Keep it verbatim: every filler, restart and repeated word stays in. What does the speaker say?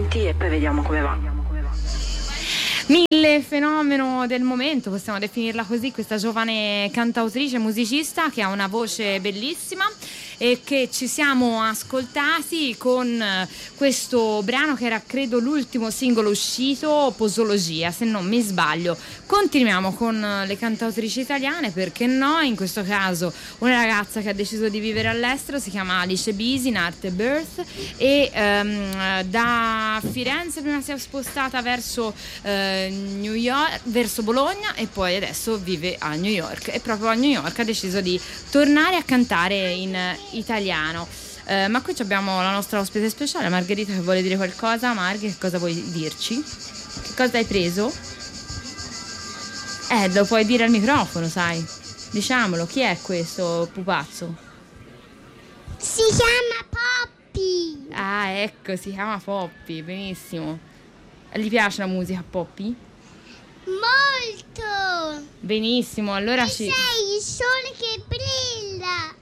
senti e poi vediamo come va. Mille fenomeno del momento, possiamo definirla così, questa giovane cantautrice musicista che ha una voce bellissima e che ci siamo ascoltati con questo brano che era credo l'ultimo singolo uscito, Posologia, se non mi sbaglio. Continuiamo con le cantautrici italiane, perché no, in questo caso una ragazza che ha deciso di vivere all'estero, si chiama Alice Bisi, in arte Birth, e um, da Firenze prima si è spostata verso uh, New York, verso Bologna, e poi adesso vive a New York, e proprio a New York ha deciso di tornare a cantare in italiano. Eh, ma qui abbiamo la nostra ospite speciale, Margherita, che vuole dire qualcosa. Marghe, che cosa vuoi dirci? Che cosa hai preso? Eh, lo puoi dire al microfono, sai. Diciamolo, chi è questo pupazzo? Si chiama Poppy. Ah, ecco, si chiama Poppy, benissimo. Gli piace la musica, Poppy? Molto. Benissimo, allora e ci... sei il sole che brilla.